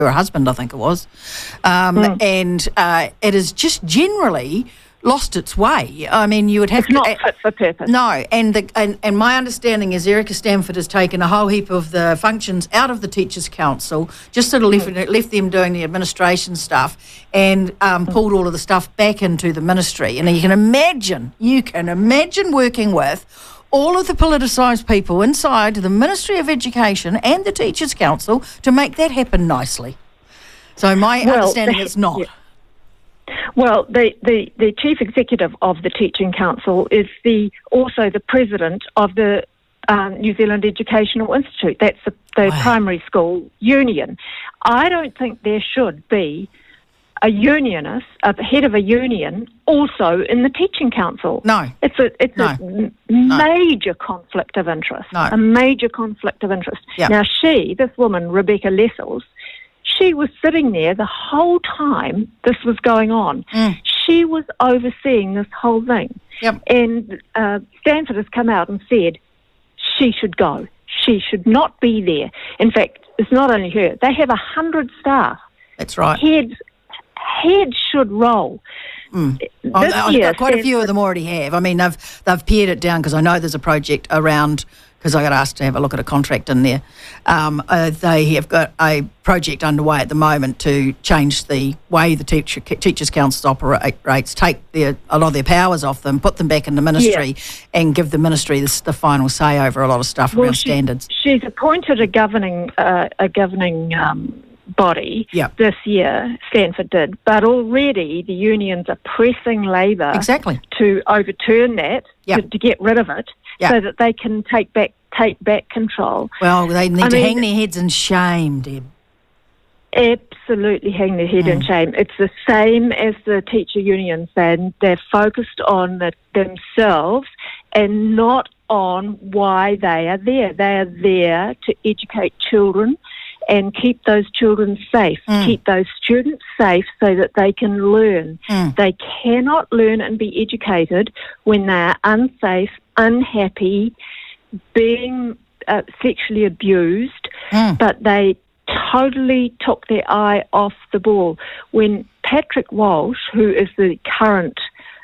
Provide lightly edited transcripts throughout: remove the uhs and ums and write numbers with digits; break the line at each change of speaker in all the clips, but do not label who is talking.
her husband, I think it was, and it has just generally lost its way. I mean, you would have
it's not fit for purpose.
No, and my understanding is Erica Stanford has taken a whole heap of the functions out of the Teachers' Council, just sort of left them doing the administration stuff, and pulled all of the stuff back into the ministry. And you can imagine working with all of the politicised people inside the Ministry of Education and the Teachers' Council to make that happen nicely. So my understanding is not.
Yeah. Well, the chief executive of the Teaching Council is also the president of the New Zealand Educational Institute. That's the primary school union. I don't think there should be a unionist, a head of a union, also in the Teaching Council.
No.
It's a major conflict of interest.
No.
A major conflict of interest.
Yep.
Now this woman, Rebecca Lessels, she was sitting there the whole time this was going on. She was overseeing this whole thing.
Yep.
And Stanford has come out and said she should go. She should not be there. In fact, it's not only her. They have 100 staff.
That's right.
Heads should roll.
Quite a few of them already have. I mean, they've pared it down because I know there's a project around, because I got asked to have a look at a contract in there. They have got a project underway at the moment to change the way the Teachers' Council operates, take a lot of their powers off them, put them back in the ministry, and give the ministry the final say over a lot of stuff around standards.
She's appointed a governing body this year, Stanford did, but already the unions are pressing Labor to overturn that, to get rid of it, so that they can take back control.
Well, they need to hang their heads in shame, Deb.
Absolutely hang their head in shame. It's the same as the teacher unions. They're focused on themselves and not on why they are there. They are there to educate children and keep those children safe, keep those students safe so that they can learn. They cannot learn and be educated when they are unsafe, unhappy, being sexually abused, but they totally took their eye off the ball. When Patrick Walsh, who is the current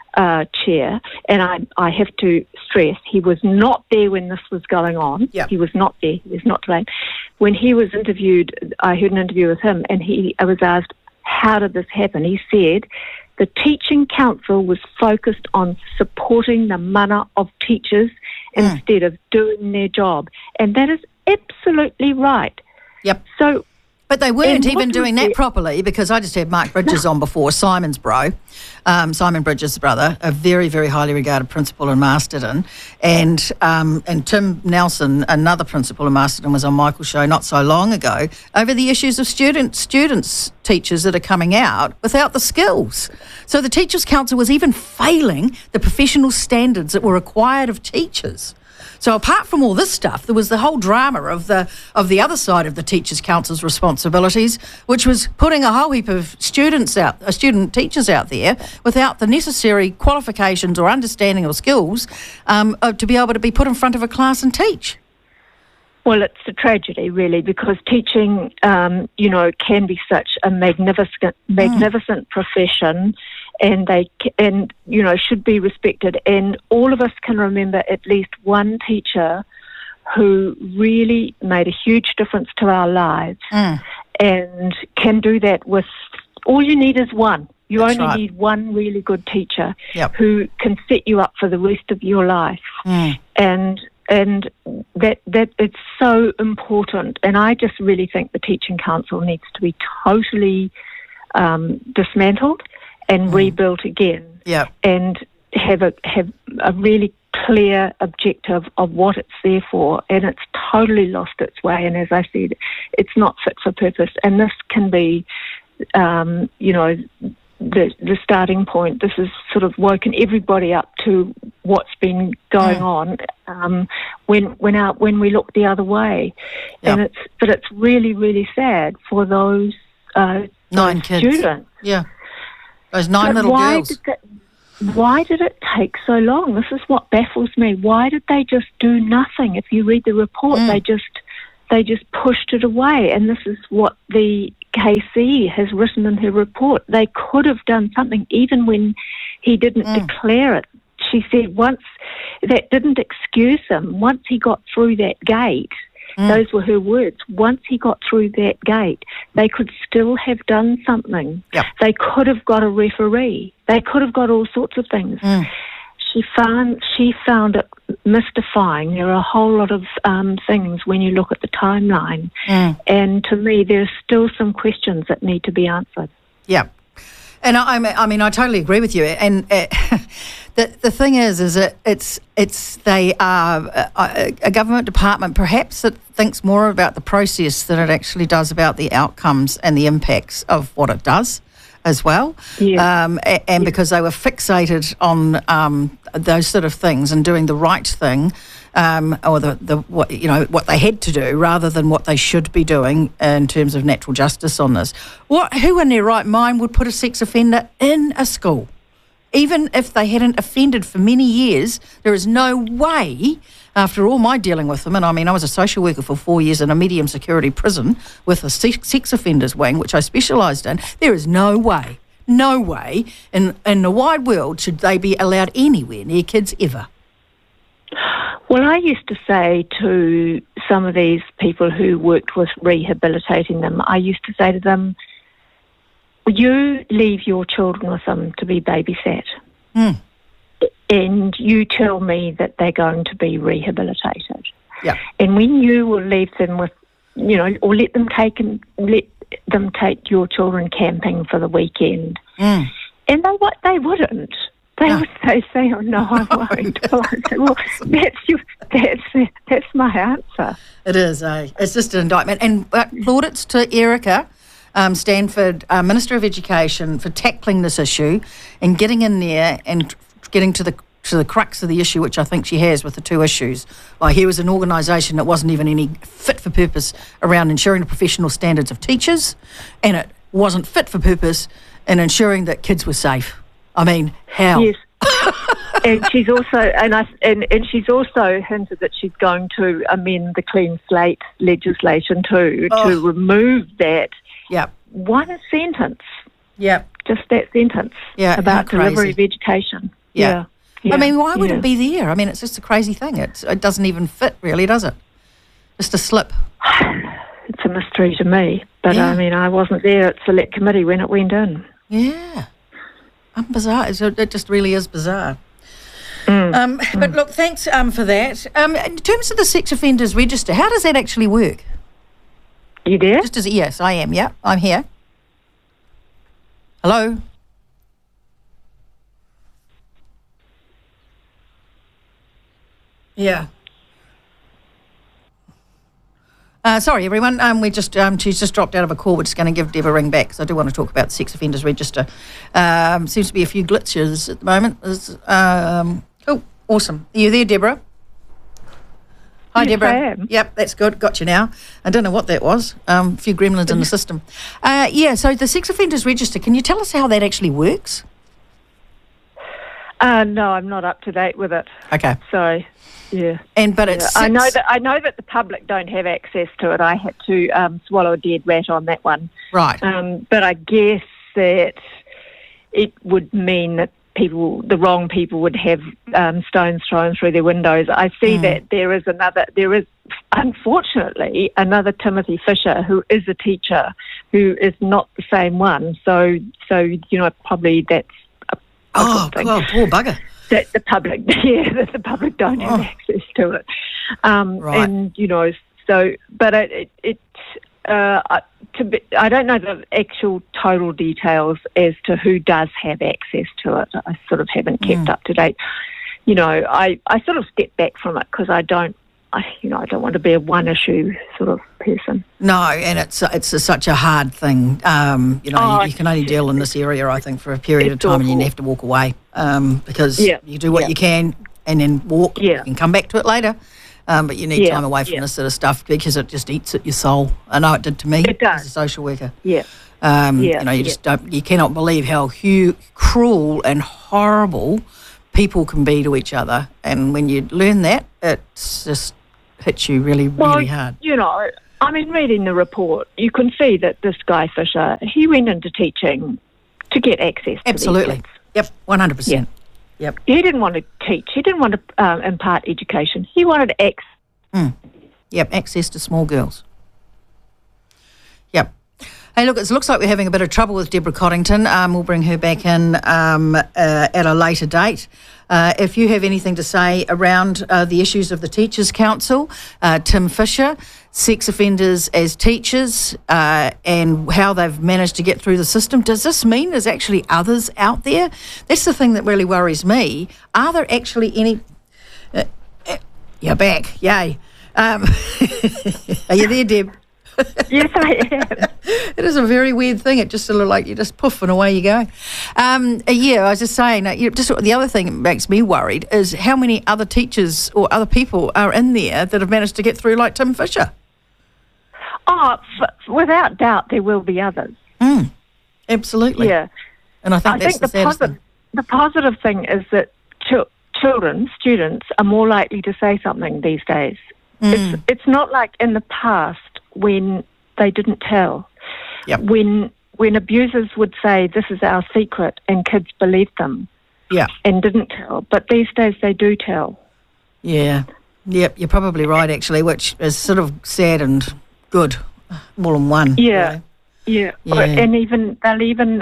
chair, and I have to stress, he was not there when this was going on. He was not there. He was not to blame. When he was interviewed, I heard an interview with him, and I was asked, how did this happen? He said, the Teaching Council was focused on supporting the mana of teachers instead of doing their job. And that is absolutely right. So,
but they weren't even doing that properly, because I just had Mark Bridges on before, Simon's bro, Simon Bridges' brother, a very, very highly regarded principal in Masterton, and Tim Nelson, another principal in Masterton, was on Michael's show not so long ago over the issues of teachers that are coming out without the skills. So the Teachers' Council was even failing the professional standards that were required of teachers. So apart from all this stuff, there was the whole drama of the other side of the Teachers' Council's responsibilities, which was putting a whole heap of student teachers out there without the necessary qualifications or understanding or skills to be able to be put in front of a class and teach.
Well, it's a tragedy, really, because teaching, can be such a magnificent profession, and should be respected. And all of us can remember at least one teacher who really made a huge difference to our lives, and can do that with all you need is one. You only need one really good teacher who can set you up for the rest of your life, and that it's so important. And I just really think the Teaching Council needs to be totally dismantled and rebuilt again, and have a really clear objective of what it's there for. And it's totally lost its way. And as I said, it's not fit for purpose. And this can be, the starting point. This has sort of woken everybody up to what's been going on when we look the other way. And it's really, really sad for those
9 kids.
Students.
Those 9 little girls.
Why did it take so long? This is what baffles me. Why did they just do nothing? If you read the report, they just pushed it away. And this is what the KC has written in her report. They could have done something even when he didn't declare it. She said once that didn't excuse him. Once he got through that gate, those were her words, once he got through that gate, they could still have done something.
Yep.
They could have got a referee. They could have got all sorts of things. She found it mystifying. There are a whole lot of things when you look at the timeline. And to me, there's still some questions that need to be answered.
Yeah. And I mean, I totally agree with you. And the thing is that they are a government department perhaps that thinks more about the process than it actually does about the outcomes and the impacts of what it does as well. And because they were fixated on those sort of things and doing the right thing, or what they had to do rather than what they should be doing in terms of natural justice on this. Who in their right mind would put a sex offender in a school? Even if they hadn't offended for many years, there is no way, after all my dealing with them, and I mean I was a social worker for 4 years in a medium security prison with a sex offenders wing, which I specialised in, there is no way in the wide world should they be allowed anywhere near kids ever.
Well, I used to say to some of these people who worked with rehabilitating them, I used to say to them, you leave your children with them to be babysat, and you tell me that they're going to be rehabilitated.
Yeah.
And when you will leave them with, or let them take your children camping for the weekend, and they wouldn't. They would say, "Oh no, I won't." Well, I say, "Well, that's my answer."
It is, It's just an indictment. And plaudits to Erica Stanford, Minister of Education, for tackling this issue and getting in there and getting to the crux of the issue, which I think she has with the two issues. Like, here was an organisation that wasn't even any fit for purpose around ensuring the professional standards of teachers, and it wasn't fit for purpose in ensuring that kids were safe. I mean, how?
Yes. And she's also and she's also hinted that she's going to amend the Clean Slate legislation too to remove that one sentence.
Yep.
Just that sentence about delivery of education. Yeah.
I mean, why would it be there? I mean, it's just a crazy thing. It doesn't even fit, really, does it? Just a slip.
It's a mystery to me. But, I mean, I wasn't there at Select Committee when it went in.
Yeah. Bizarre. It just really is bizarre. But look, thanks for that. In terms of the sex offenders register, how does that actually work?
Are you there?
Yes, I am. Yeah, I'm here. Hello? Yeah. Sorry, everyone. She's just dropped out of a call. We're just going to give Deb a ring back because I do want to talk about the sex offenders register. Seems to be a few glitches at the moment. Oh, awesome. Are you there, Deborah? Hi,
yes,
Deborah.
I am.
Yep, that's good. Got you now. I don't know what that was. A few gremlins in the system. So the sex offenders register, can you tell us how that actually works?
No, I'm not up to date with it.
Okay.
So, yeah. I know that the public don't have access to it. I had to swallow a dead rat on that one.
Right.
But I guess that it would mean that the wrong people would have stones thrown through their windows. I see that there is unfortunately another Timothy Fisher who is a teacher who is not the same one. So probably that's a good thing.
Oh, poor bugger.
That the public don't have access to it.
Right.
And but I don't know the actual total details as to who does have access to it. I sort of haven't kept up to date. I sort of step back from it because I don't want to be a one issue sort of person.
No, and it's such a hard thing. You can only deal in this area, I think, for a period of time, and you have to walk away because you do what you can and then walk. Yeah. You can come back to it later. But you need time away from this sort of stuff because it just eats at your soul. I know it did to me as a social worker.
Yeah.
You cannot believe how cruel and horrible people can be to each other. And when you learn that, it just hits you really, really hard.
I mean, reading the report, you can see that this guy Fisher, he went into teaching to get access to
Absolutely.
these kids.
Yep, 100%.
Yeah.
Yep.
He didn't want to teach. He didn't want to impart education. He wanted access.
Yep, access to small girls. Yep. Hey, look, it looks like we're having a bit of trouble with Deborah Coddington. We'll bring her back in at a later date. If you have anything to say around the issues of the Teachers' Council, Tim Fisher, sex offenders as teachers, and how they've managed to get through the system, does this mean there's actually others out there? That's the thing that really worries me. Are there actually any... you're back, yay. Are you there, Deb?
Yes, I am.
It is a very weird thing. It just sort of like you just poof and away you go. I was just saying, just the other thing that makes me worried is how many other teachers or other people are in there that have managed to get through like Tim Fisher.
Oh, without doubt, there will be others.
Absolutely.
Yeah.
And I think the saddest thing.
The positive thing is that students are more likely to say something these days. It's not like in the past when they didn't tell.
Yep.
When abusers would say, this is our secret, and kids believed them and didn't tell. But these days they do tell. Yeah.
Yep, you're probably right, actually, which is sort of sad and good, all in one.
Yeah.
Really.
Yeah. And they'll even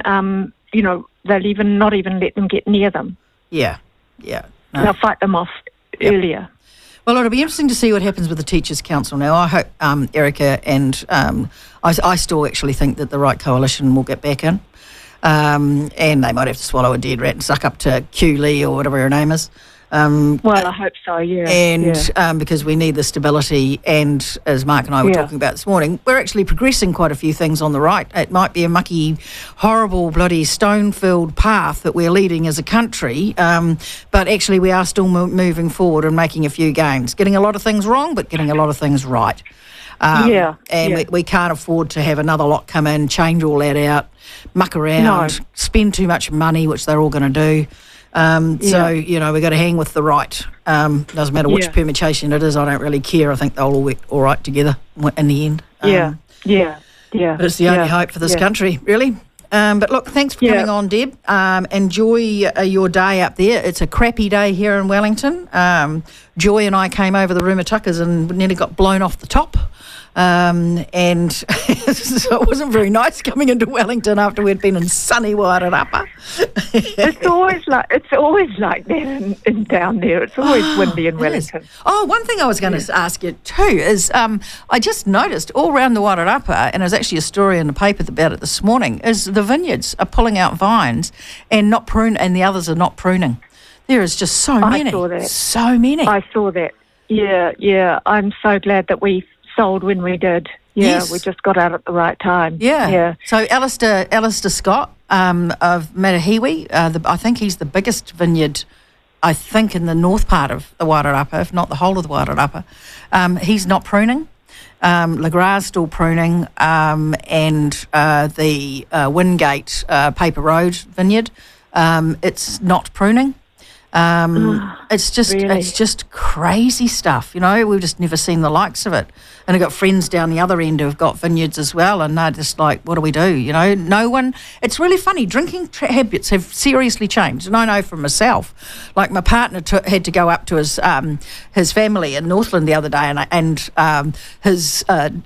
not even let them get near them.
Yeah. No.
They'll fight them off earlier.
Well, it'll be interesting to see what happens with the Teachers' Council now. I hope Erica and I still actually think that the Right Coalition will get back in, and they might have to swallow a dead rat and suck up to Q Lee or whatever her name is.
Well, I hope so, yeah.
And because we need the stability, and as Mark and I were talking about this morning, we're actually progressing quite a few things on the right. It might be a mucky, horrible, bloody, stone-filled path that we're leading as a country, but actually we are still moving forward and making a few gains. Getting a lot of things wrong, but getting a lot of things right. We can't afford to have another lot come in, change all that out, muck around, spend too much money, which they're all going to do. So, we've got to hang with the right. Doesn't matter which permutation it is, I don't really care. I think they'll all work all right together in the end.
But
it's the only hope for this country, really. But look, thanks for coming on, Deb. Enjoy your day up there. It's a crappy day here in Wellington. Joy and I came over the Rumatukas and nearly got blown off the top. And so it wasn't very nice coming into Wellington after we'd been in sunny Wairarapa.
It's always like that in down there. It's always windy in Wellington.
Oh, one thing I was going to ask you too is I just noticed all around the Wairarapa, and there's actually a story in the paper about it this morning, is the vineyards are pulling out vines and not prune, and the others are not pruning. There is just so many.
I saw that.
So many.
I saw that. Yeah. I'm so glad that we sold when we did.
Yes.
We just got out at the right time.
Yeah. So Alistair Scott of Matahiwi, I think he's the biggest vineyard, I think, in the north part of the Wairarapa, if not the whole of the Wairarapa. He's not pruning. LeGras still pruning, and the Wingate Paper Road vineyard, it's not pruning. It's just crazy stuff, we've just never seen the likes of it. And I've got friends down the other end who've got vineyards as well, and they're just like, what do we do? No one, it's really funny. Drinking habits have seriously changed. And I know from myself, like my partner had to go up to his family in Northland the other day, and his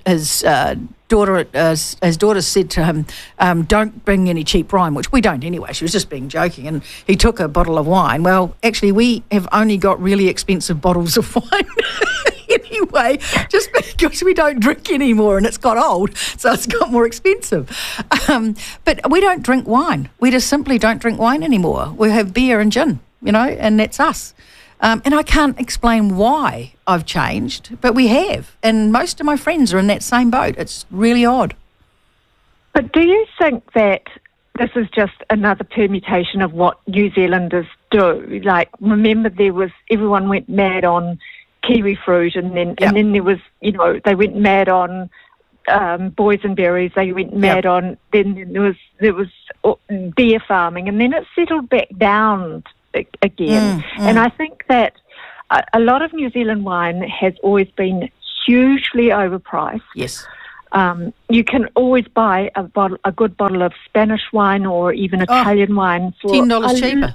daughter said to him, don't bring any cheap wine, which we don't anyway. She was just being joking. And he took a bottle of wine. Well, actually, we have only got really expensive bottles of wine anyway, just because we don't drink anymore and it's got old, so it's got more expensive. But we don't drink wine. We just simply don't drink wine anymore. We have beer and gin, and that's us. And I can't explain why I've changed, but we have. And most of my friends are in that same boat. It's really odd.
But do you think that this is just another permutation of what New Zealanders do? Like, remember everyone went mad on kiwi fruit, and then there was, they went mad on boysenberries. They went mad on. Then there was deer farming, and then it settled back down again. And I think that a lot of New Zealand wine has always been hugely overpriced.
Yes.
You can always buy a good bottle of Spanish wine or even Italian wine for
$10 cheaper.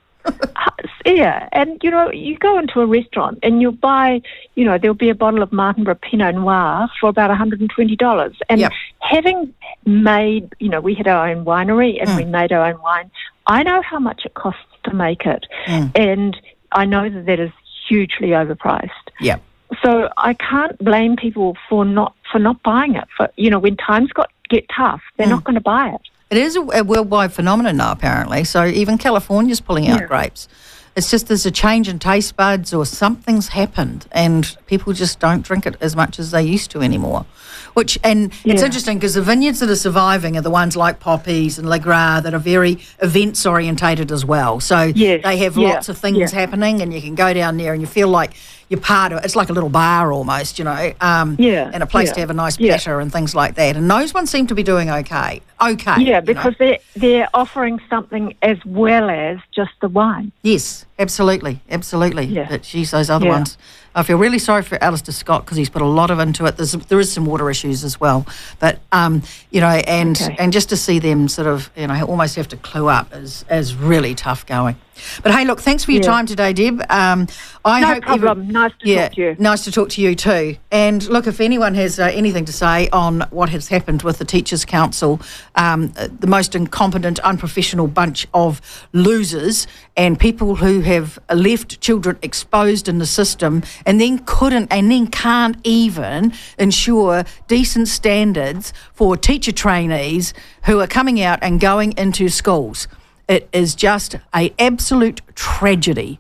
Yeah, and you go into a restaurant and you'll buy, there'll be a bottle of Martinborough Pinot Noir for about $120. And having made, we had our own winery and we made our own wine. I know how much it costs to make it, and I know that is hugely overpriced.
Yeah.
So I can't blame people for not buying it. When times get tough, they're not going to buy it.
It is a worldwide phenomenon now, apparently. So even California's pulling out grapes. It's just there's a change in taste buds or something's happened and people just don't drink it as much as they used to anymore. It's interesting because the vineyards that are surviving are the ones like Poppies and Le Gras that are very events orientated as well. So they have lots of things happening and you can go down there and you feel like you're part of it. It's like a little bar almost, and a place to have a nice platter and things like that. And those ones seem to be doing okay.
Yeah, because they're offering something as well as just the wine.
Yes, absolutely.
Yeah.
But geez, those other ones. I feel really sorry for Alistair Scott because he's put a lot into it. There is some water issues as well, but and just to see them sort of almost have to clue up is really tough going. But hey, look, thanks for your time today, Deb.
No problem. Nice to talk to you.
Nice to talk to you too. And look, if anyone has anything to say on what has happened with the Teachers' Council, the most incompetent, unprofessional bunch of losers and people who have left children exposed in the system and then can't even ensure decent standards for teacher trainees who are coming out and going into schools. It is just an absolute tragedy.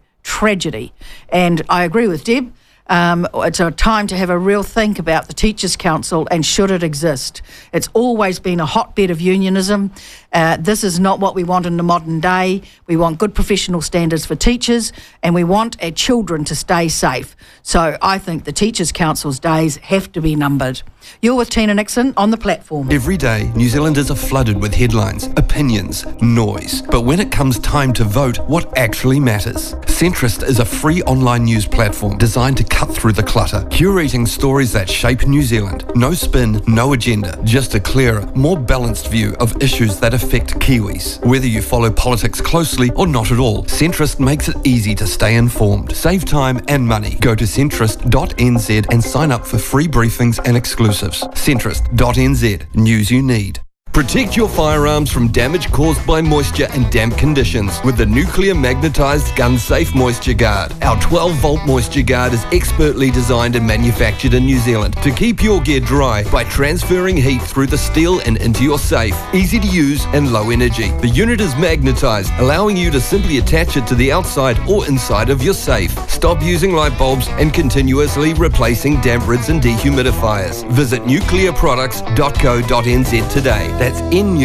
And I agree with Deb. It's a time to have a real think about the Teachers' Council and should it exist. It's always been a hotbed of unionism. This is not what we want in the modern day. We want good professional standards for teachers and we want our children to stay safe. So I think the Teachers' Council's days have to be numbered. You're with Tina Nixon on The Platform.
Every day, New Zealanders are flooded with headlines, opinions, noise. But when it comes time to vote, what actually matters? Centrist is a free online news platform designed to cut through the clutter, curating stories that shape New Zealand. No spin, no agenda, just a clearer, more balanced view of issues that affect Kiwis. Whether you follow politics closely or not at all, Centrist makes it easy to stay informed. Save time and money. Go to centrist.nz and sign up for free briefings and exclusives. Centrist.nz. News you need. Protect your firearms from damage caused by moisture and damp conditions with the Nuclear Magnetised Gun Safe Moisture Guard. Our 12-volt moisture guard is expertly designed and manufactured in New Zealand to keep your gear dry by transferring heat through the steel and into your safe. Easy to use and low energy. The unit is magnetised, allowing you to simply attach it to the outside or inside of your safe. Stop using light bulbs and continuously replacing damp rids and dehumidifiers. Visit nuclearproducts.co.nz today. That's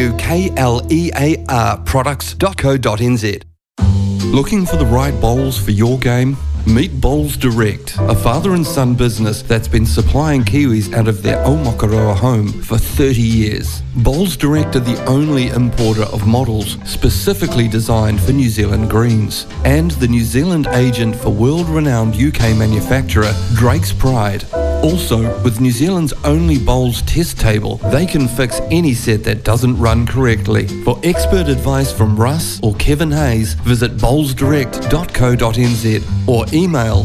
NUKLEAR products.co.nz. Looking for the right bowls for your game? Meet Bowls Direct, a father and son business that's been supplying Kiwis out of their Aomakaroa home for 30 years. Bowls Direct are the only importer of models specifically designed for New Zealand greens and the New Zealand agent for world-renowned UK manufacturer Drake's Pride. Also, with New Zealand's only bowls test table, they can fix any set that doesn't run correctly. For expert advice from Russ or Kevin Hayes, visit bowlsdirect.co.nz or email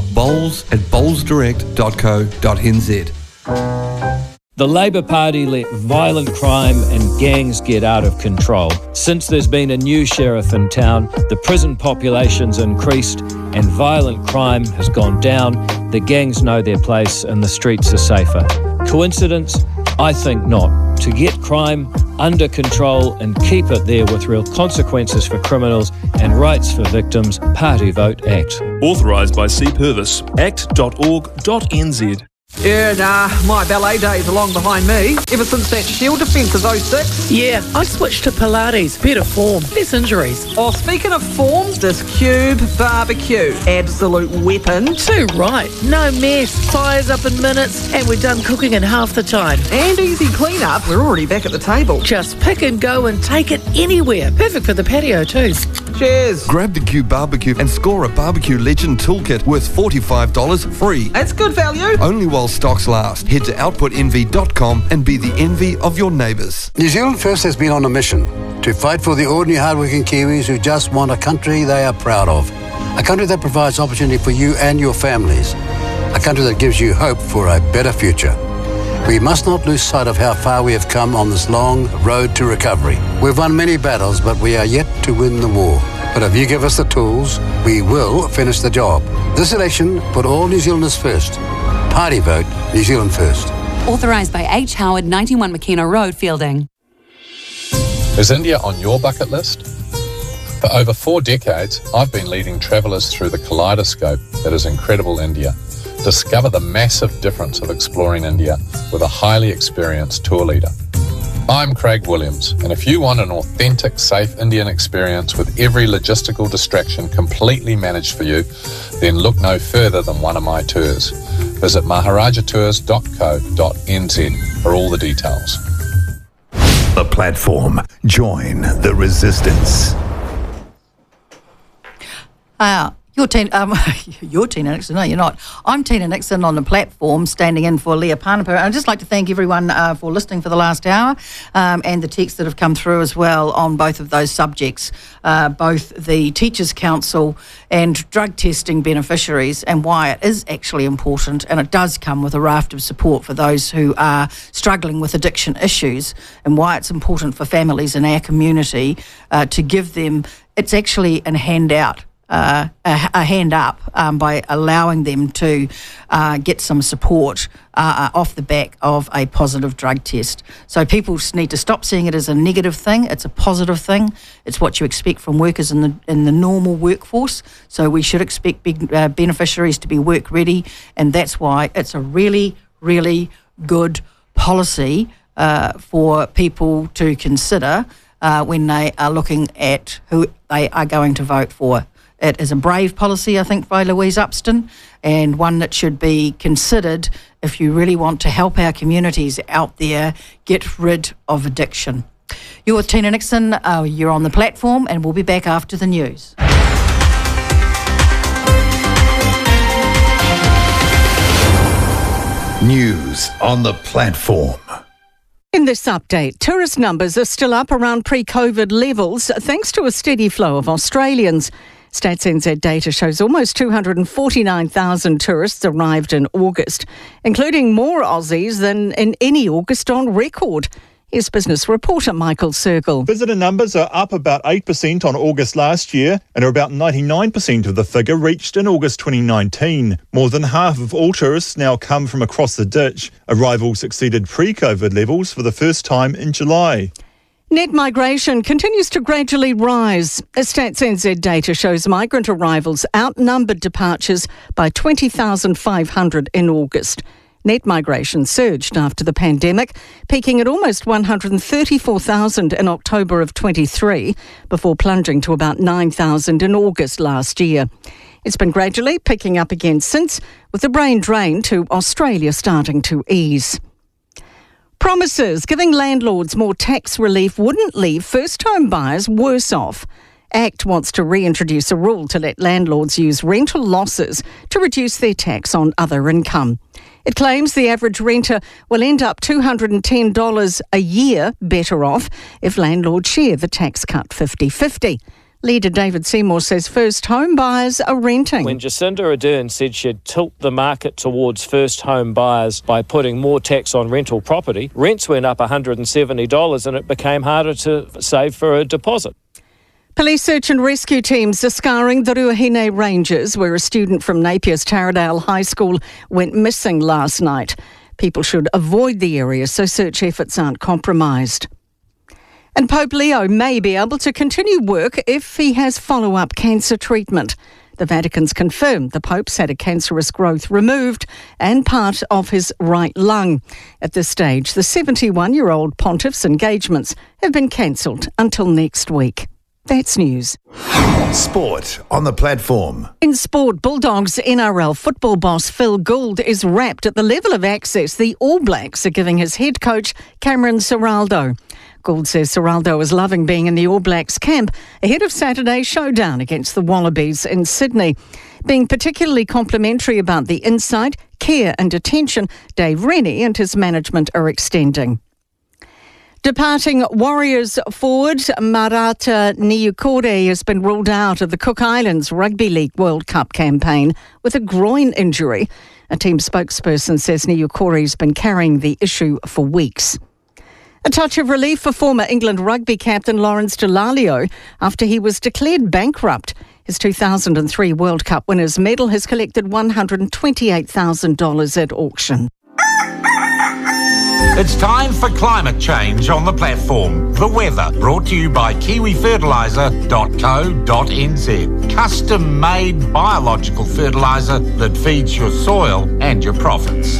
bowls@bowlsdirect.co.nz.
The Labour Party let violent crime and gangs get out of control. Since there's been a new sheriff in town, the prison population's increased and violent crime has gone down. The gangs know their place and the streets are safer. Coincidence? I think not. To get crime under control and keep it there with real consequences for criminals and rights for victims, Party Vote Act.
Authorised by C. Purvis. act.org.nz.
Yeah, nah, my ballet days are long behind me. Ever since that Shield defence of 06.
Yeah, I switched to Pilates. Better form, less injuries.
Oh, speaking of form, this Cube Barbecue. Absolute weapon.
Too right. No mess. Fires up in minutes, and we're done cooking in half the time.
And easy clean-up. We're already back at the table.
Just pick and go and take it anywhere. Perfect for the patio too.
Cheers.
Grab the Q Barbecue and score a Barbecue Legend Toolkit worth $45 free.
That's good value.
Only while stocks last. Head to outputenvy.com and be the envy of your neighbours.
New Zealand First has been on a mission to fight for the ordinary hardworking Kiwis who just want a country they are proud of. A country that provides opportunity for you and your families. A country that gives you hope for a better future. We must not lose sight of how far we have come on this long road to recovery. We've won many battles, but we are yet to win the war. But if you give us the tools, we will finish the job. This election, put all New Zealanders first. Party vote, New Zealand First.
Authorised by H. Howard, 91 McKenna Road, Fielding.
Is India on your bucket list? For over 4 decades, I've been leading travellers through the kaleidoscope that is incredible India. Discover the massive difference of exploring India with a highly experienced tour leader. I'm Craig Williams, and if you want an authentic, safe Indian experience with every logistical distraction completely managed for you, then look no further than one of my tours. Visit maharajatours.co.nz for all the details.
The platform. Join the resistance.
You're Tina Nixon. No, you're not. I'm Tina Nixon on the platform, standing in for Leah Panapa. I'd just like to thank everyone for listening for the last hour, and the texts that have come through as well on both of those subjects, both the Teachers' Council and drug testing beneficiaries, and why it is actually important, and it does come with a raft of support for those who are struggling with addiction issues, and why it's important for families in our community to give them, it's actually a handout. A hand up by allowing them to get some support off the back of a positive drug test. So people need to stop seeing it as a negative thing. It's a positive thing. It's what you expect from workers in the normal workforce. So we should expect beneficiaries to be work ready, and that's why it's a really, really good policy for people to consider when they are looking at who they are going to vote for. It is a brave policy, I think, by Louise Upston, and one that should be considered if you really want to help our communities out there get rid of addiction. You're with Tina Nixon, you're on the platform, and we'll be back after the news.
News on the platform.
In this update, tourist numbers are still up around pre-COVID levels thanks to a steady flow of Australians. Stats NZ data shows almost 249,000 tourists arrived in August, including more Aussies than in any August on record. Here's business reporter Michael Circle.
Visitor numbers are up about 8% on August last year and are about 99% of the figure reached in August 2019. More than half of all tourists now come from across the ditch. Arrivals exceeded pre-COVID levels for the first time in July.
Net migration continues to gradually rise. Stats NZ data shows migrant arrivals outnumbered departures by 20,500 in August. Net migration surged after the pandemic, peaking at almost 134,000 in October of 23, before plunging to about 9,000 in August last year. It's been gradually picking up again since, with the brain drain to Australia starting to ease. Promises giving landlords more tax relief wouldn't leave first-home buyers worse off. ACT wants to reintroduce a rule to let landlords use rental losses to reduce their tax on other income. It claims the average renter will end up $210 a year better off if landlords share the tax cut 50-50. Leader David Seymour says first home buyers are renting.
When Jacinda Ardern said she'd tilt the market towards first home buyers by putting more tax on rental property, rents went up $170 and it became harder to save for a deposit.
Police search and rescue teams are scouring the Ruahine Ranges, where a student from Napier's Taradale High School went missing last night. People should avoid the area so search efforts aren't compromised. And Pope Leo may be able to continue work if he has follow-up cancer treatment. The Vatican's confirmed the Pope's had a cancerous growth removed and part of his right lung. At this stage, the 71-year-old pontiff's engagements have been cancelled until next week. That's news.
Sport on the platform.
In sport, Bulldogs NRL football boss Phil Gould is rapt at the level of access the All Blacks are giving his head coach Cameron Ciraldo. Gould says Ciraldo is loving being in the All Blacks camp ahead of Saturday's showdown against the Wallabies in Sydney. Being particularly complimentary about the insight, care and attention Dave Rennie and his management are extending. Departing Warriors forward Marata Niukore has been ruled out of the Cook Islands Rugby League World Cup campaign with a groin injury. A team spokesperson says Niukore has been carrying the issue for weeks. A touch of relief for former England rugby captain Lawrence Dallaglio after he was declared bankrupt. His 2003 World Cup winners' medal has collected $128,000 at auction.
It's time for climate change on the platform. The weather, brought to you by kiwifertiliser.co.nz. Custom-made biological fertiliser that feeds your soil and your profits.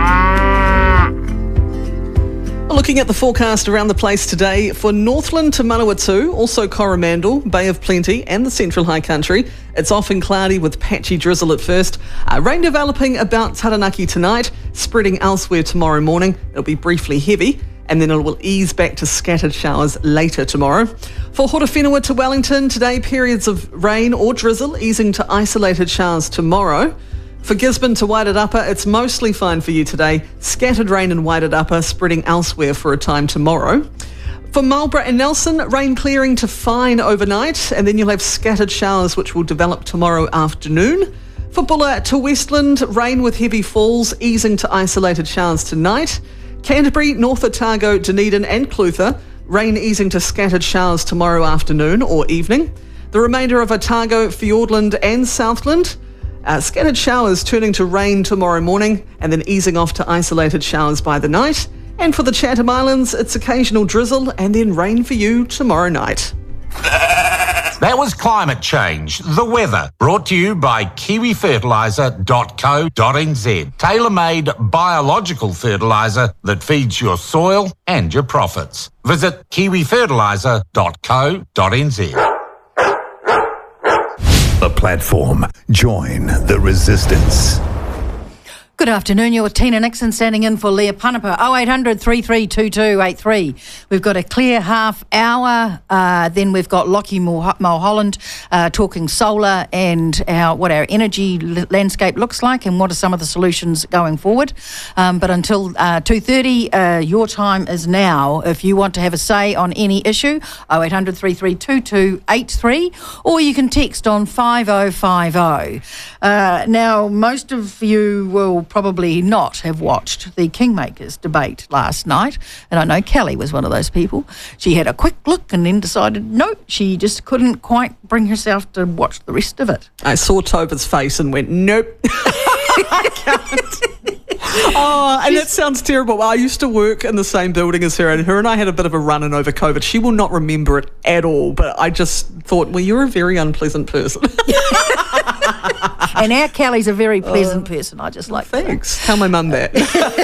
Looking at the forecast around the place today, for Northland to Manawatu, also Coromandel, Bay of Plenty and the Central High Country, it's often cloudy with patchy drizzle at first. Rain developing about Taranaki tonight, spreading elsewhere tomorrow morning. It'll be briefly heavy and then it will ease back to scattered showers later tomorrow. For Horowhenua to Wellington, today periods of rain or drizzle, easing to isolated showers tomorrow. For Gisborne to Wairarapa, it's mostly fine for you today. Scattered rain in Wairarapa, spreading elsewhere for a time tomorrow. For Marlborough and Nelson, rain clearing to fine overnight, and then you'll have scattered showers which will develop tomorrow afternoon. For Bulla to Westland, rain with heavy falls, easing to isolated showers tonight. Canterbury, North Otago, Dunedin and Clutha, rain easing to scattered showers tomorrow afternoon or evening. The remainder of Otago, Fiordland and Southland, scattered showers turning to rain tomorrow morning and then easing off to isolated showers by the night. And for the Chatham Islands, it's occasional drizzle and then rain for you tomorrow night.
That was climate change, the weather, brought to you by kiwifertiliser.co.nz. Tailor-made biological fertiliser that feeds your soil and your profits. Visit kiwifertiliser.co.nz.
The platform. Join the resistance.
Good afternoon, you're Tina Nixon standing in for Leah Punapa, 0800 332283. We've got a clear half hour, then we've got Lockie Mulholland talking solar and what our energy landscape looks like and what are some of the solutions going forward. But until 2:30, your time is now. If you want to have a say on any issue, 0800 332283, or you can text on 5050. Now, most of you will probably not have watched the Kingmakers debate last night, and I know Kelly was one of those people. She had a quick look and then decided no, she just couldn't quite bring herself to watch the rest of it.
I saw Tova's face and went, nope. I can't. Oh, and that sounds terrible. I used to work in the same building as her, and her and I had a bit of a run-in over COVID. She will not remember it at all, but I just thought, well, you're a very unpleasant person.
And our Kelly's a very pleasant person. I just like
thanks. Tell my mum that.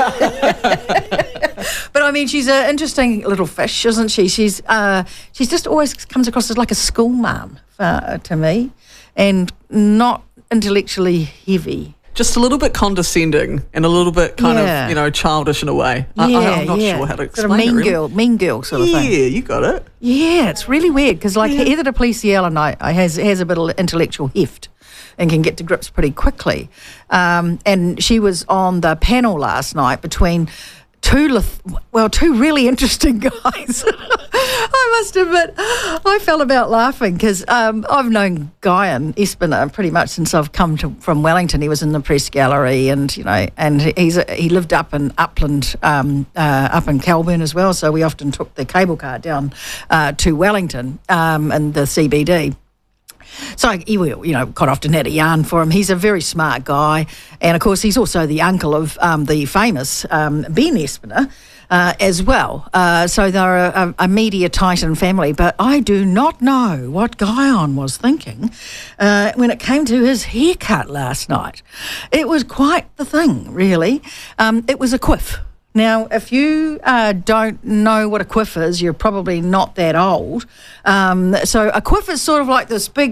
But I mean, she's an interesting little fish, isn't she? She's just always comes across as like a school mum to me, and not intellectually heavy.
Just a little bit condescending and a little bit kind of, childish in a way. I'm not sure how to explain
sort of
it. Really.
Mean girl sort of thing.
Yeah, you got it.
Yeah, it's really weird because Heather de Plessiel and I has a bit of intellectual heft and can get to grips pretty quickly. And she was on the panel last night between two really interesting guys. I must admit, I felt about laughing because I've known Guyon Espiner pretty much since I've come from Wellington. He was in the press gallery, and he lived up in Upland, up in Kelburn as well. So we often took the cable car down to Wellington and the CBD. So he will, quite often had a yarn for him. He's a very smart guy. And, of course, he's also the uncle of the famous Ben Espiner as well. So they're a media titan family. But I do not know what Guyon was thinking when it came to his haircut last night. It was quite the thing, really. It was a quiff. Now, if you don't know what a quiff is, you're probably not that old. So a quiff is sort of like this big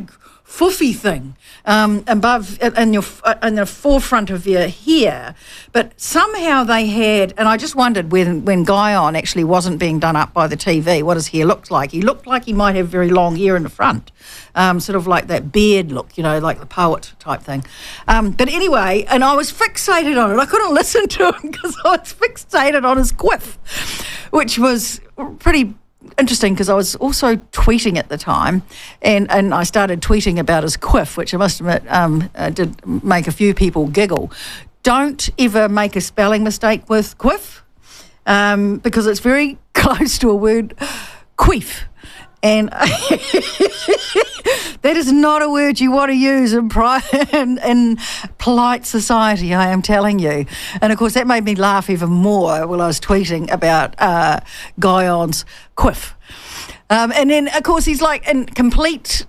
foofy thing above in the forefront of your hair. But somehow they had, and I just wondered when Guyon actually wasn't being done up by the TV, what his hair looked like. He looked like he might have very long hair in the front, sort of like that beard look, like the poet type thing. But anyway, and I was fixated on it. I couldn't listen to him because I was fixated on his quiff, which was pretty interesting because I was also tweeting at the time, and I started tweeting about his quiff, which I must admit did make a few people giggle. Don't ever make a spelling mistake with quiff because it's very close to a word queef. And that is not a word you want to use in polite society, I am telling you. And, of course, that made me laugh even more while I was tweeting about Guyon's quiff. And then, of course, he's like in complete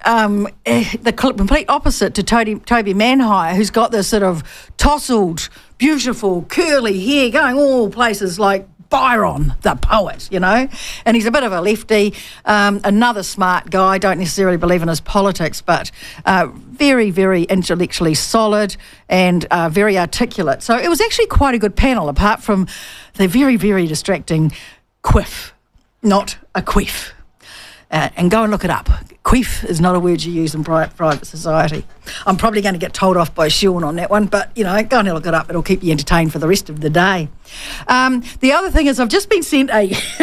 opposite to Toby Manhire, who's got this sort of tousled, beautiful, curly hair going all places like Byron, the poet, and he's a bit of a lefty, another smart guy, don't necessarily believe in his politics, but very, very intellectually solid and very articulate. So it was actually quite a good panel, apart from the very, very distracting quiff, not a queef. And go and look it up. Queef is not a word you use in private society. I'm probably going to get told off by Sean on that one, but, go and look it up. It'll keep you entertained for the rest of the day. The other thing is I've just been sent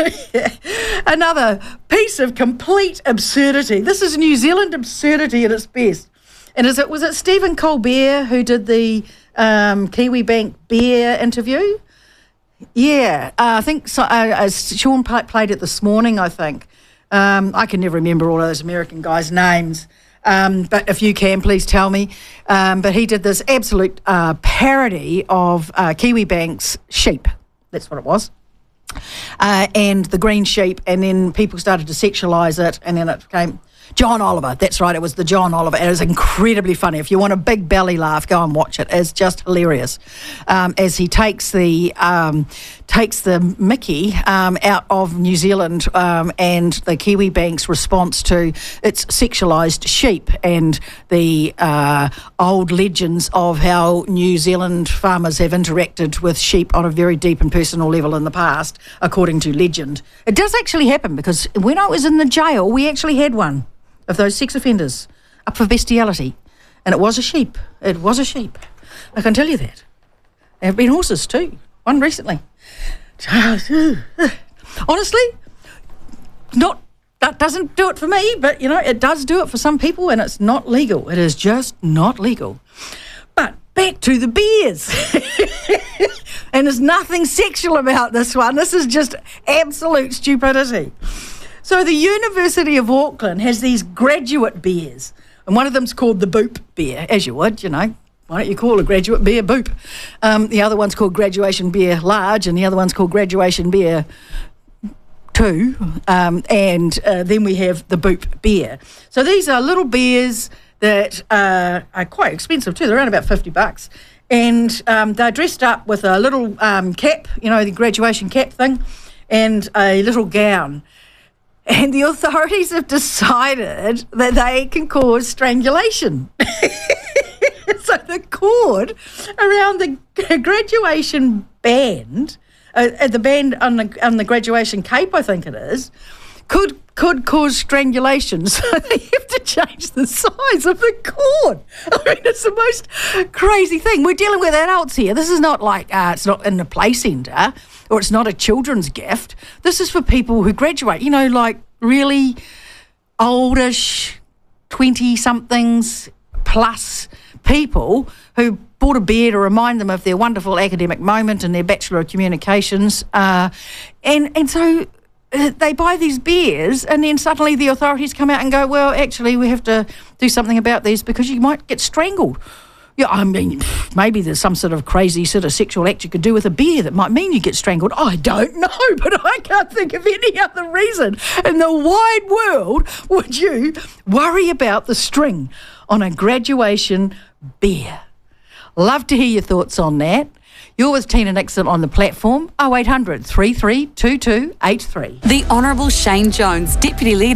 another piece of complete absurdity. This is New Zealand absurdity at its best. And was it Stephen Colbert who did the Kiwi Bank beer interview? Yeah, I think so, Sean played it this morning, I think. I can never remember all of those American guys' names, but if you can, please tell me. But he did this absolute parody of Kiwi Bank's sheep. That's what it was. And the green sheep, and then people started to sexualise it, and then it became John Oliver. That's right, it was the John Oliver. It was incredibly funny. If you want a big belly laugh, go and watch it. It's just hilarious. As he takes the Mickey out of New Zealand and the Kiwi Bank's response to its sexualised sheep and the old legends of how New Zealand farmers have interacted with sheep on a very deep and personal level in the past, according to legend. It does actually happen, because when I was in the jail, we actually had one of those sex offenders up for bestiality, and it was a sheep. It was a sheep. I can tell you that. There have been horses too. One recently. Honestly, that doesn't do it for me, but it does do it for some people, and it's not legal. It is just not legal. But back to the beers. And there's nothing sexual about this one. This is just absolute stupidity. So the University of Auckland has these graduate beers, and one of them's called the Boop beer, as you would, Why don't you call a graduate beer Boop? The other one's called Graduation Beer Large, and the other one's called Graduation Beer 2. And then we have the Boop beer. So these are little beers that are quite expensive too. They're around about $50. And they're dressed up with a little cap, the graduation cap thing, and a little gown. And the authorities have decided that they can cause strangulation. So the cord around the graduation band, the band on the graduation cape, I think it is, could cause strangulation. So they have to change the size of the cord. I mean, it's the most crazy thing. We're dealing with adults here. This is not like it's not in the play centre, or it's not a children's gift. This is for people who graduate, like really oldish, 20-somethings plus people who bought a beer to remind them of their wonderful academic moment and their Bachelor of Communications. And so they buy these beers, and then suddenly the authorities come out and go, well, actually, we have to do something about these because you might get strangled. Yeah, I mean, maybe there's some sort of crazy sort of sexual act you could do with a beer that might mean you get strangled. I don't know, but I can't think of any other reason in the wide world would you worry about the string on a graduation beer. Love to hear your thoughts on that. You're with Tina Nixon on the platform, 0800 332283.
The Honourable Shane Jones, Deputy Leader